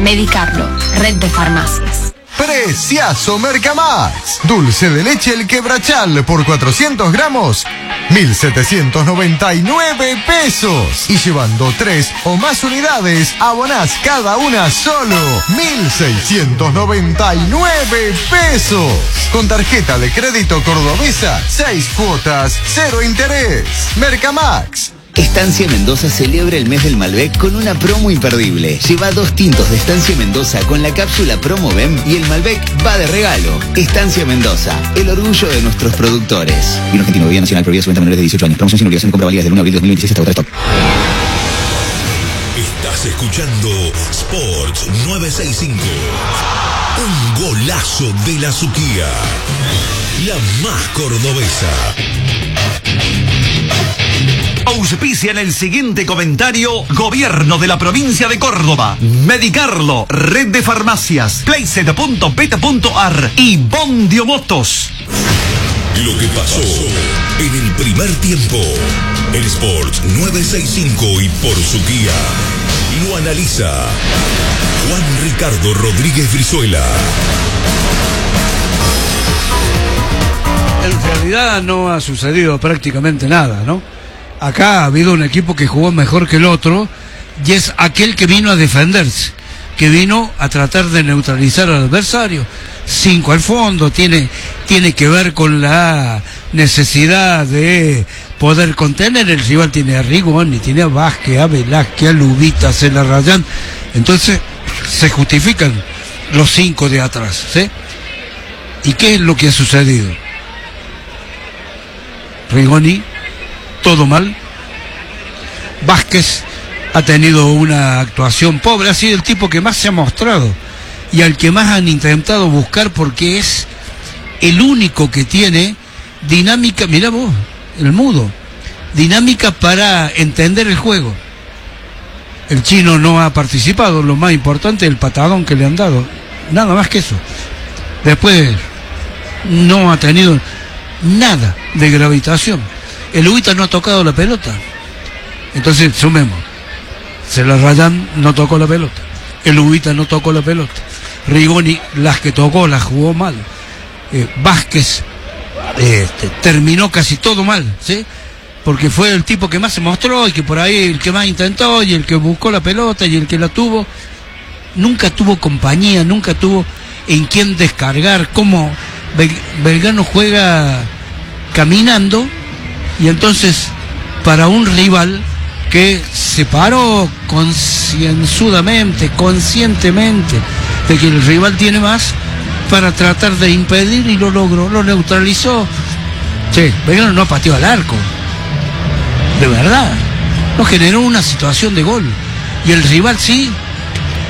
Medicarlo, red de farmacias. Preciazo Mercamax. Dulce de leche El Quebrachal por 400 gramos, 1.799 pesos. Y llevando 3 o más unidades, abonás cada una solo 1.699 pesos. Con tarjeta de crédito Cordobesa, 6 cuotas, 0 interés. Mercamax. Estancia Mendoza celebra el mes del Malbec con una promo imperdible. Lleva 2 tintos de Estancia Mendoza con la cápsula Promo BEM y el Malbec va de regalo. Estancia Mendoza, el orgullo de nuestros productores. Vino argentino, bebida nacional, prohibida su venta a menores de 18 años. Promoción sin obligación de compra válida desde el 1 de abril de 2026 hasta agotar stock. Estás escuchando Sports 965. Un golazo de la Suquía. La más cordobesa. Auspicia en el siguiente comentario: Gobierno de la provincia de Córdoba, Medicarlo, red de farmacias, Playset.peta.ar y Bondio Motos. Lo que pasó en el primer tiempo en Sports 965 y por Suquía. Lo analiza Juan Ricardo Rodríguez Brizuela. En realidad no ha sucedido prácticamente nada, ¿no? Acá ha habido un equipo que jugó mejor que el otro, y es aquel que vino a defenderse, que vino a tratar de neutralizar al adversario. 5 al fondo, tiene que ver con la necesidad de poder contener. El rival tiene a Rigoni, tiene a Vázquez, a Velázquez, a Lubita, a Celarrayán. Entonces se justifican los 5 de atrás, ¿sí? ¿Y qué es lo que ha sucedido? Rigoni, todo mal. Vázquez ha tenido una actuación pobre, ha sido el tipo que más se ha mostrado y al que más han intentado buscar, porque es el único que tiene dinámica, mirá vos, el mudo, dinámica para entender el juego. El chino no ha participado, lo más importante es el patadón que le han dado, nada más que eso. Después no ha tenido nada de gravitación. El Ubita no ha tocado la pelota. Entonces, sumemos. Celarrayán no tocó la pelota. El Ubita no tocó la pelota. Rigoni, las que tocó, las jugó mal. Vázquez terminó casi todo mal, ¿sí? Porque fue el tipo que más se mostró y que por ahí el que más intentó y el que buscó la pelota y el que la tuvo. Nunca tuvo compañía, nunca tuvo en quién descargar. Como Belgrano juega caminando, y entonces para un rival que se paró conscientemente de que el rival tiene más, para tratar de impedir, y lo logró, lo neutralizó. Che, Belgrano no pateó al arco, de verdad, no generó una situación de gol, y el rival sí,